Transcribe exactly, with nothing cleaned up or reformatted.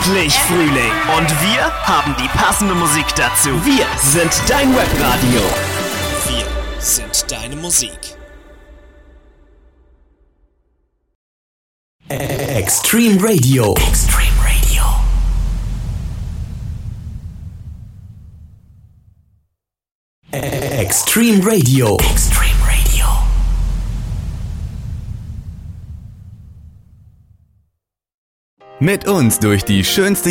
endlich Frühling und wir haben die passende Musik dazu. Wir sind dein Webradio. Wir sind deine Musik. Extreme Radio. Extreme Radio. Extreme Radio. Extreme Radio. Mit uns durch die schönste